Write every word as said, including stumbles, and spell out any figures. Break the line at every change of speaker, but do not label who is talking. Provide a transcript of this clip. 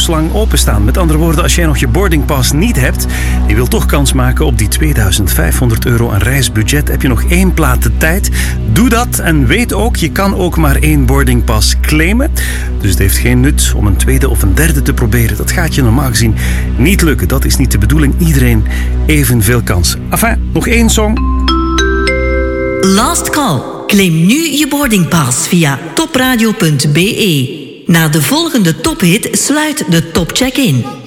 lang openstaan. Met andere woorden, als jij nog je boardingpass niet hebt, je wilt toch kans maken op die tweeduizend vijfhonderd euro aan reisbudget, heb je nog één plaat de tijd. Doe dat en weet ook, je kan ook maar één boardingpass claimen. Dus het heeft geen nut om een tweede of een derde te proberen. Dat gaat je normaal gezien niet lukken. Dat is niet de bedoeling. Iedereen evenveel kans. Enfin, nog één song.
Last call. Claim nu je boardingpass via topradio punt be. Na de volgende tophit sluit de topcheck in.